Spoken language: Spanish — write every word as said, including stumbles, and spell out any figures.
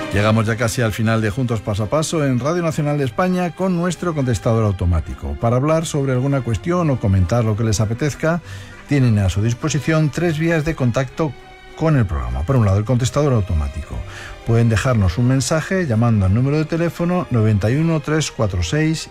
Llegamos ya casi al final de Juntos Paso a Paso en Radio Nacional de España con nuestro contestador automático. Para hablar sobre alguna cuestión o comentar lo que les apetezca, tienen a su disposición tres vías de contacto con el programa. Por un lado, el contestador automático. Pueden dejarnos un mensaje llamando al número de teléfono noventa y uno, trescientos cuarenta y seis